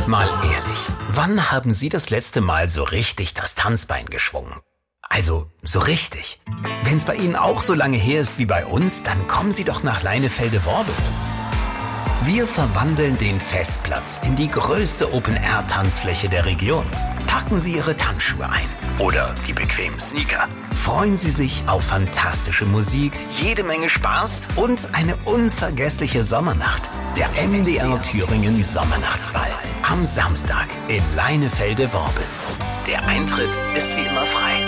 Mal ehrlich, wann haben Sie das letzte Mal so richtig das Tanzbein geschwungen? Also, so richtig. Wenn es bei Ihnen auch so lange her ist wie bei uns, dann kommen Sie doch nach Leinefelde-Worbis. Wir verwandeln den Festplatz in die größte Open-Air-Tanzfläche der Region. Packen Sie Ihre Tanzschuhe ein oder die bequemen Sneaker. Freuen Sie sich auf fantastische Musik, jede Menge Spaß und eine unvergessliche Sommernacht. Der MDR Thüringen Sommernachtsball am Samstag in Leinefelde-Worbis. Der Eintritt ist wie immer frei.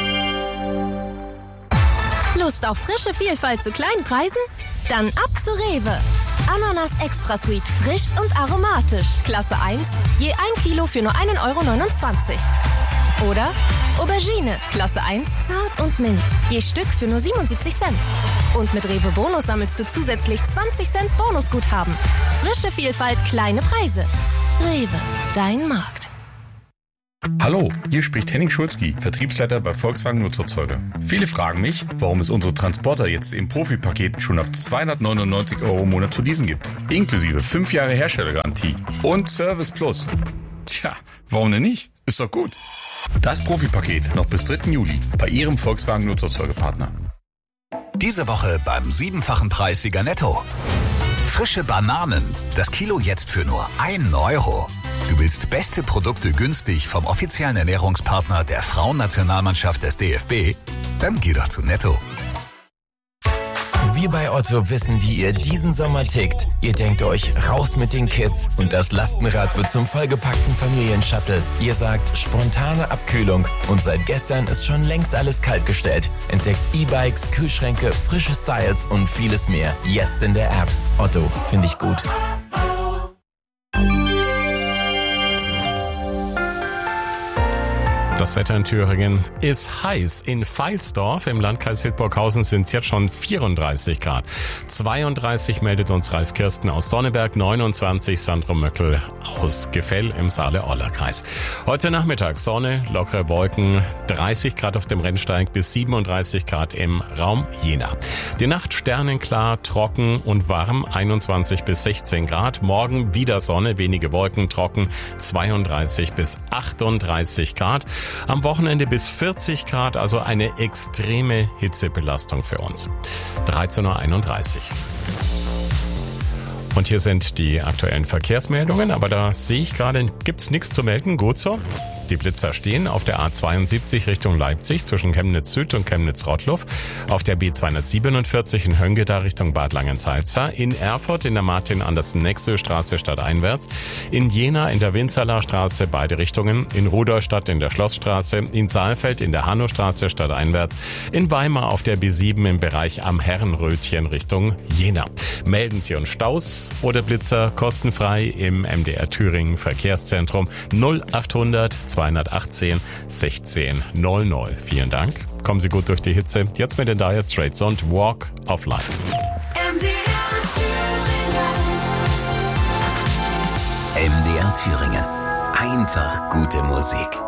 Lust auf frische Vielfalt zu kleinen Preisen? Dann ab zu Rewe. Ananas Extra Sweet, frisch und aromatisch. Klasse 1, je 1 Kilo für nur 1,29 €. Oder Aubergine, Klasse 1, zart und mild. Je Stück für nur 77 Cent. Und mit Rewe Bonus sammelst du zusätzlich 20 Cent Bonusguthaben. Frische Vielfalt, kleine Preise. Rewe, dein Markt. Hallo, hier spricht Henning Schulzki, Vertriebsleiter bei Volkswagen Nutzerzeuger. Viele fragen mich, warum es unsere Transporter jetzt im Profi-Paket schon ab 299 € im Monat zu leasen gibt. Inklusive 5 Jahre Herstellergarantie und Service Plus. Tja, warum denn nicht? Ist doch gut. Das Profi-Paket noch bis 3. Juli bei Ihrem Volkswagen Nutzerzeugerpartner. Diese Woche beim 7-fachen Preissieger Netto. Frische Bananen, das Kilo jetzt für nur 1 €. Du willst beste Produkte günstig vom offiziellen Ernährungspartner der Frauennationalmannschaft des DFB? Dann geh doch zu Netto. Wir bei Otto wissen, wie ihr diesen Sommer tickt. Ihr denkt euch, raus mit den Kids und das Lastenrad wird zum vollgepackten Familienshuttle. Ihr sagt, spontane Abkühlung und seit gestern ist schon längst alles kaltgestellt. Entdeckt E-Bikes, Kühlschränke, frische Styles und vieles mehr. Jetzt in der App. Otto, finde ich gut. Das Wetter in Thüringen ist heiß. In Veilsdorf im Landkreis Hildburghausen sind es jetzt schon 34 Grad. 32 meldet uns Ralf Kirsten aus Sonneberg, 29 Sandro Möckel aus Gefell im Saale-Orla-Kreis. Heute Nachmittag Sonne, lockere Wolken, 30 Grad auf dem Rennsteig bis 37 Grad im Raum Jena. Die Nacht sternenklar, trocken und warm, 21 bis 16 Grad. Morgen wieder Sonne, wenige Wolken, trocken, 32 bis 38 Grad. Am Wochenende bis 40 Grad, also eine extreme Hitzebelastung für uns. 13:31 Uhr. Und hier sind die aktuellen Verkehrsmeldungen, aber da sehe ich gerade, gibt's nichts zu melden. Gut so. Die Blitzer stehen auf der A72 Richtung Leipzig zwischen Chemnitz Süd und Chemnitz Rottluff, auf der B247 in Höngeda Richtung Bad Langensalza, in Erfurt in der Martin-Andersen-Nexö-Straße stadteinwärts, in Jena in der Winzerler Straße beide Richtungen, in Rudolstadt in der Schlossstraße, in Saalfeld in der Hannostraße stadteinwärts, in Weimar auf der B7 im Bereich am Herrenrötchen Richtung Jena. Melden Sie uns Staus oder Blitzer kostenfrei im MDR Thüringen Verkehrszentrum 0800 218 16 00. Vielen Dank. Kommen Sie gut durch die Hitze. Jetzt mit den Dire Straits und Walk of Life. MDR Thüringen. Einfach gute Musik.